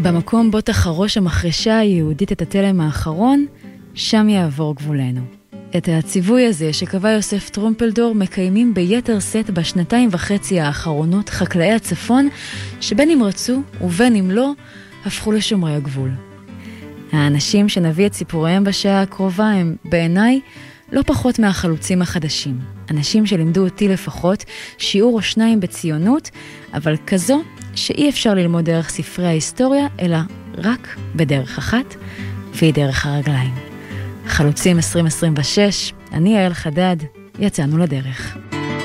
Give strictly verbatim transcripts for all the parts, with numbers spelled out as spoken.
במקום בו תחרוש המחרשה היהודית את התלם האחרון, שם יעבור גבולנו. את הציווי הזה שקבע יוסף טרומפלדור מקיימים ביתר סט בשנתיים וחצי האחרונות חקלאי הצפון, שבין אם רצו ובין אם לא, הפכו לשומרי הגבול. האנשים שנביא את סיפוריהם בשעה הקרובה הם בעיניי לא פחות מהחלוצים החדשים. אנשים שלימדו אותי לפחות שיעור או שניים בציונות, אבל כזו שאי אפשר ללמוד דרך ספרי ההיסטוריה, אלא רק בדרך אחת, והיא דרך הרגליים. חלוצים עשרים עשרים ושש, אני יעל חדד, יצאנו לדרך.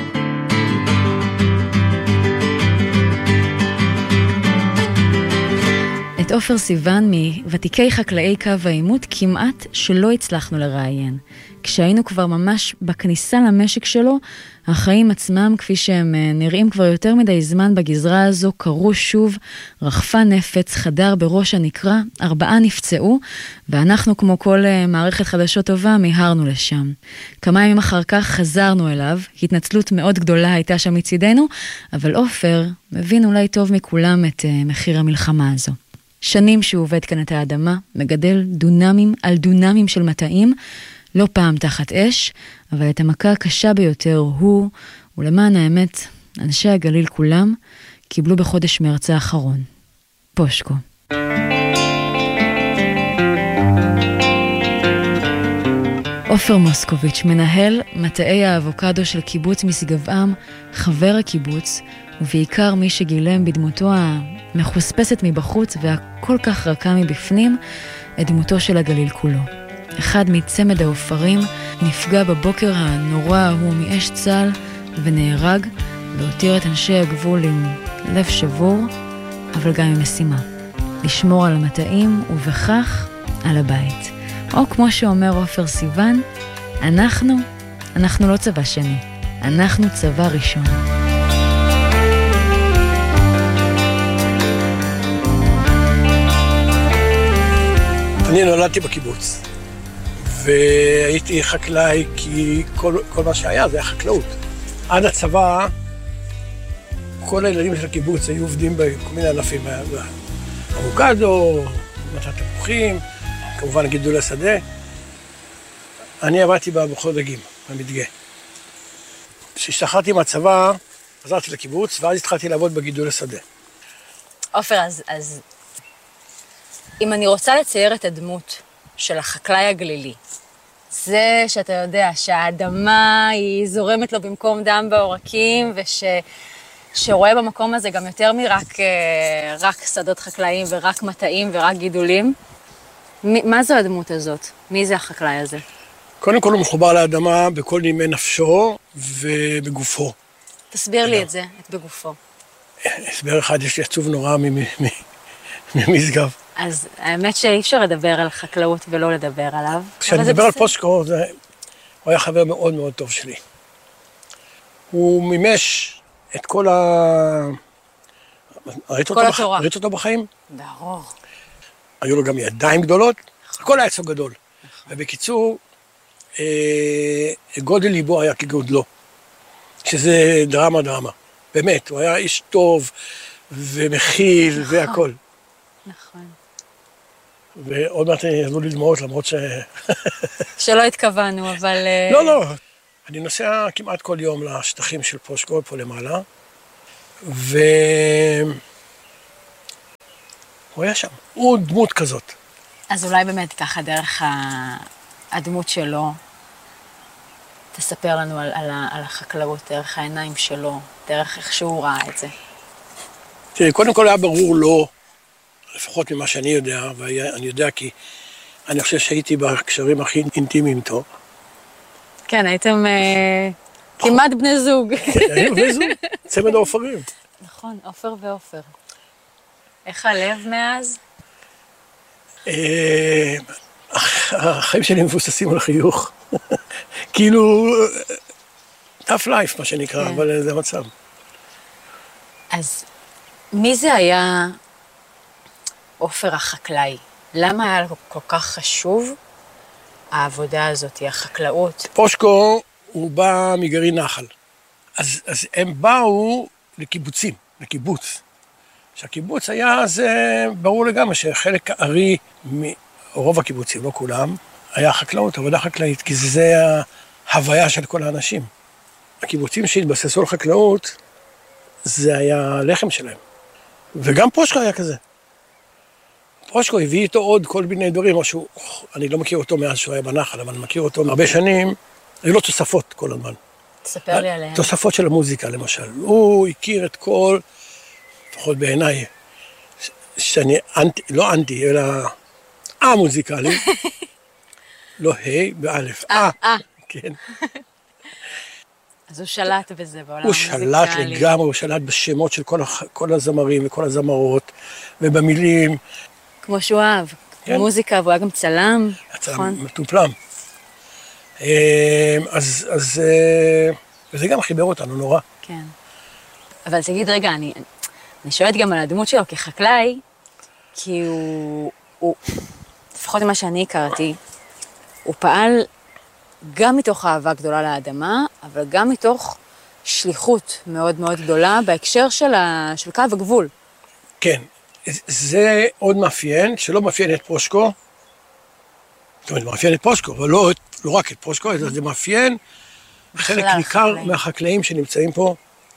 את עופר סיוון מוותיקי חקלאי קו העימות כמעט שלא הצלחנו לראיין. כשהיינו כבר ממש בכניסה למשק שלו, החיים עצמם, כפי שהם נראים כבר יותר מדי זמן בגזרה הזו, קרו שוב, רחפה נפץ, חדר בראש הנקרה, ארבעה נפצעו, ואנחנו כמו כל מערכת חדשות טובה מיהרנו לשם. כמה ימים אחר כך חזרנו אליו, התנצלות מאוד גדולה הייתה שם מצידנו, אבל עופר מבין אולי טוב מכולם את מחיר המלחמה הזו. שנים שהוא עובד כאן את האדמה, מגדל דונמים על דונמים של מטעים, לא פעם תחת אש, אבל את המכה הקשה ביותר הוא, ולמען האמת, אנשי הגליל כולם, קיבלו בחודש מרץ האחרון. פושקו. עופר מוסקוביץ', מנהל מטעי האבוקדו של קיבוץ משגב-עם, חבר הקיבוץ, ובעיקר מי שגילם בדמותו המחוספסת מבחוץ והכל כך רכה מבפנים, את דמותו של הגליל כולו. אחד מצמד העופרים נפגע בבוקר הנורא ההוא מאש צה"ל ונהרג, והותיר את אנשי הגבול עם לב שבור, אבל גם עם משימה, לשמור על המטעים ובכך על הבית. או כמו שאומר עופר סיוון, אנחנו, אנחנו לא צבא שני, אנחנו צבא ראשון. אני נולדתי בקיבוץ, והייתי חקלאי כי כל, כל מה שהיה זה היה חקלאות. עד הצבא, כל הילדים של הקיבוץ היו עובדים בכל מיני ענפים, אבוקדו, מטעת תפוחים, כמובן גידולי שדה. אני עבדתי במחוז דגים, במדגה. כשהשתחררתי מהצבא, חזרתי לקיבוץ, ואז התחלתי לעבוד בגידולי שדה. עופר, אז, אז אם אני רוצה לצייר את הדמות של החקלאי הגלילי, זה שאתה יודע שהאדמה היא זורמת לו במקום דם בעורקים, וש... שרואה במקום הזה גם יותר מרק רק שדות חקלאיים ורק מטעים ורק גידולים. מה זו הדמות הזאת? מי זה החקלאי הזה? קודם כל הוא מחובר לאדמה בכל נימי נפשו ובגופו. תסביר לי את זה, את בגופו. הסבר אחד, יש לי עצוב נורא ממשגב. אז האמת שאי אפשר לדבר על חקלאות ולא לדבר עליו. כשאני מדבר על פושקו, הוא היה חבר מאוד מאוד טוב שלי. הוא מימש את כל ה... כל התורה. ראית אותו בחיים? ברור. היו לו גם ידיים גדולות, הכל היה אצלו גדול. ובקיצור, גודל ליבו היה כגודלו, שזה דרמה דרמה. באמת, הוא היה איש טוב ומכיל והכל. נכון. ועוד מעט יעזרו לי דמעות, למרות ש... שלא התכוונו, אבל... לא, לא. אני נוסע כמעט כל יום לשטחים של פושקו, פה למעלה, והוא היה שם. הוא דמות כזאת. אז אולי באמת ככה, דרך הדמות שלו, תספר לנו על, על, על החקלאות, דרך העיניים שלו, דרך איך שהוא ראה את זה. תראי, קודם כל היה ברור לו, לפחות ממה שאני יודע, ואני יודע כי אני חושב שהייתי בקשרים הכי אינטימיים איתו. כן, הייתם אה, כמעט בני זוג. היינו בני זוג, צמד העופרים. נכון, עופר ועופר. איך הלב מאז? החיים שלי מבוססים על חיוך. כאילו, tough life, מה שנקרא, אבל זה המצב. אז מי זה היה עופר החקלאי? למה היה לו כל כך חשוב העבודה הזאת, החקלאות? פושקו הוא בא מגרעין נחל. אז, אז הם באו לקיבוצים, לקיבוץ, שהקיבוץ היה, זה ברור לגמרי שחלק הארי מרוב הקיבוצים, לא כולם, היה חקלאות, עבודה חקלאית, כי זה ההוויה של כל האנשים. הקיבוצים שהתבססו על חקלאות, זה היה לחם שלהם. וגם פרושקו היה כזה. פרושקו הביא איתו עוד כל מיני דברים, משהו, אני לא מכיר אותו מאז שהוא היה בנחל, אבל אני מכיר אותו הרבה שנים, היו לו תוספות כל הזמן. תספר לי עליהם. תוספות של המוזיקה, למשל. הוא הכיר את כל, לפחות בעיניי, שאני אנטי, לא אנטי, אלא א-מוזיקלי. לא ה' באלף. אה, אה. כן. אז הוא שלט בזה בעולם הוא המוזיקלי. הוא שלט לגמרי, הוא שלט בשמות של כל, כל הזמרים וכל הזמרות, ובמילים. כמו שהוא אהב. כן. מוזיקה, והוא היה גם צלם. נכון. מטופלם. אז, אז, וזה גם חיבר אותנו נורא. כן. אבל תגיד, רגע, אני, אני שואלת גם על הדמות שלו כחקלאי, כי הוא, הוא, לפחות ממה שאני הכרתי, הוא פעל גם מתוך אהבה גדולה לאדמה, אבל גם מתוך שליחות מאוד מאוד גדולה בהקשר של, ה, של קו הגבול. כן, זה עוד מאפיין, שלא מאפיין את פרושקו, זאת אומרת, מאפיין את פרושקו, אבל לא, לא רק את פרושקו, mm-hmm. זה מאפיין חלק ניכר מהחקלאים שנמצאים פה.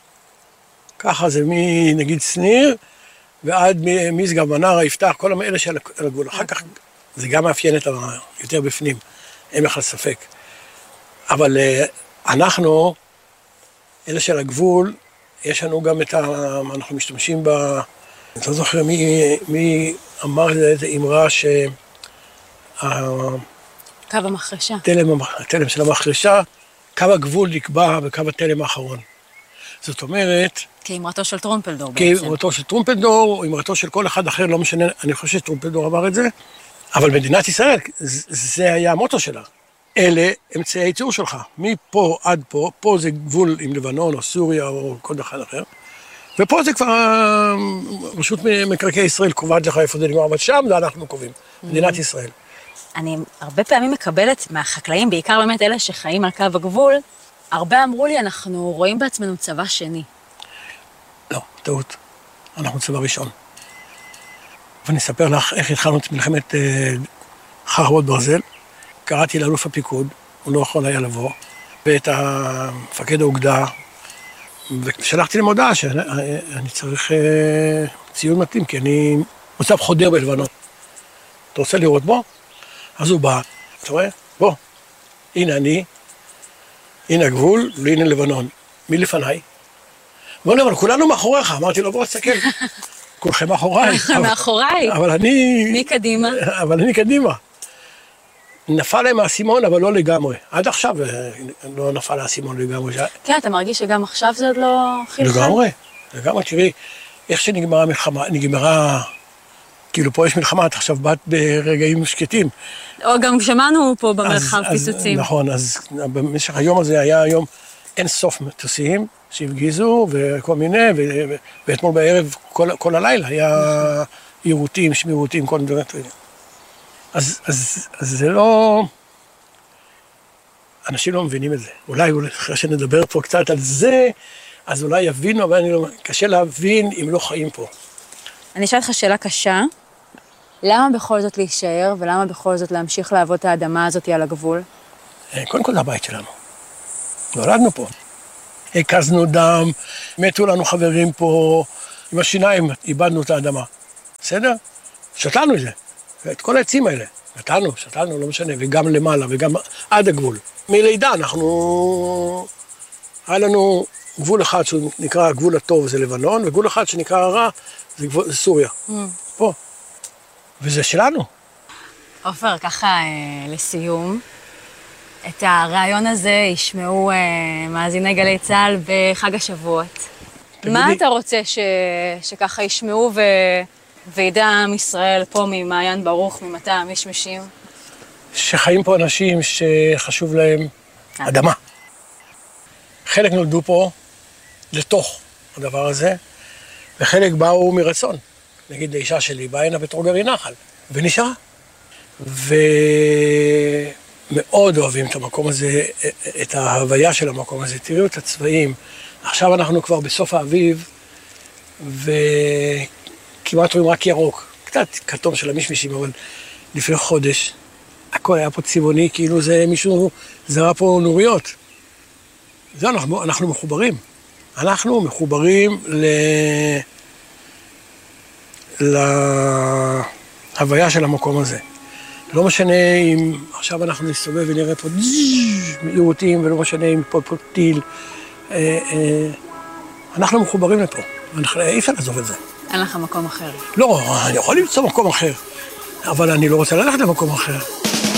ככה זה מנגיד snיר, ועד משגב, מנרה, יפתח, כל האלה של הגבול. אחר כך זה גם מאפיין את יותר בפנים, אין בכלל ספק. אבל אנחנו, אלה של הגבול, יש לנו גם את ה... אנחנו משתמשים ב... אני לא זוכר מי, מי אמר איזה אמרה ש... קו המחרשה. תלם, התלם של המחרשה, קו הגבול נקבע בקו התלם האחרון. זאת אומרת... כאמרתו של טרומפלדור בעצם. כאמרתו של טרומפלדור, או אמרתו של כל אחד אחר, לא משנה, אני חושב שטרומפלדור אמר את זה, אבל מדינת ישראל, זה היה המוטו שלה. אלה אמצעי הייצור שלך. מפה עד פה, פה זה גבול עם לבנון או סוריה או כל אחד אחר, ופה זה כבר רשות מקרקעי ישראל קובעת לך איפה זה נגמר, אבל שם זה אנחנו קובעים, מדינת ישראל. אני הרבה פעמים מקבלת מהחקלאים, בעיקר באמת אלה שחיים על קו הגבול, הרבה אמרו לי, אנחנו רואים בעצמנו צבא שני. לא, טעות. אנחנו צבא ראשון. ואני אספר לך איך התחלנו את מלחמת אה, חרבות ברזל. קראתי לאלוף הפיקוד, הוא לא יכול היה לבוא, ואת המפקד האוגדה, ושלחתי להם הודעה שאני צריך אה, ציון מתאים, כי אני מוצב חודר בלבנון. אתה רוצה לראות בו? אז הוא בא, אתה רואה? בוא, הנה אני, הנה הגבול, והנה לבנון. מי לפניי? בוא נראה, אבל כולנו מאחוריך. אמרתי לו, בוא, תסתכל. כולכם מאחוריי. מאחוריי? אבל אני... מי קדימה? אבל אני קדימה. נפל להם האסימון, אבל לא לגמרי. עד עכשיו לא נפל האסימון לגמרי. כן, אתה מרגיש שגם עכשיו זה עוד לא חילחל? לגמרי, לגמרי. תראי, איך שנגמרה המלחמה, נגמרה... כאילו פה יש מלחמה, את עכשיו באת ברגעים שקטים. או גם שמענו פה במרחב פיצוצים. נכון, אז במשך היום הזה היה היום אין סוף מטוסים שהפגיזו וכל מיני, ואתמול בערב כל הלילה היה עירותים, שמירותים, כל מיני. אז זה לא... אנשים לא מבינים את זה. אולי אחרי שנדבר פה קצת על זה, אז אולי יבינו, אבל אני לא... קשה להבין אם לא חיים פה. אני אשאל לך שאלה קשה, למה בכל זאת להישאר, ולמה בכל זאת להמשיך לעבוד את האדמה הזאת על הגבול? קודם כל זה הבית שלנו. נולדנו פה. הקזנו דם, מתו לנו חברים פה, עם השיניים איבדנו את האדמה. בסדר? שתלנו את זה, את כל העצים האלה. נתנו, שתלנו, לא משנה, וגם למעלה, וגם עד הגבול. מלידה אנחנו... היה לנו גבול אחד שנקרא הגבול הטוב, זה לבנון, וגבול אחד שנקרא הרע, זה, גבול, זה סוריה. Mm. פה. וזה שלנו. עופר, ככה אה, לסיום, את הרעיון הזה ישמעו אה, מאזיני גלי צה"ל בחג השבועות. מה לי... אתה רוצה ש... שככה ישמעו ו... וידע עם ישראל פה ממעיין ברוך, ממטע המשמשים? שחיים פה אנשים שחשוב להם אדמה. חלק נולדו פה לתוך הדבר הזה, וחלק באו מרצון. נגיד לאישה שלי, באה הנה בתור גרעין נחל, ונשארה. ומאוד אוהבים את המקום הזה, את ההוויה של המקום הזה. תראו את הצבעים. עכשיו אנחנו כבר בסוף האביב, כמעט רואים רק ירוק, קצת כתום של המשמישים, אבל לפני חודש, הכל היה פה צבעוני, כאילו זה מישהו זרע פה נוריות. זהו, אנחנו, אנחנו מחוברים. אנחנו מחוברים ל... להוויה של המקום הזה. לא משנה אם עכשיו אנחנו נסתובב ונראה פה מיעוטים, ולא משנה אם פה פה טיל. אנחנו מחוברים לפה. אי אפשר לעזוב את זה. אין לך מקום אחר. לא, אני יכול למצוא מקום אחר, אבל אני לא רוצה ללכת למקום אחר.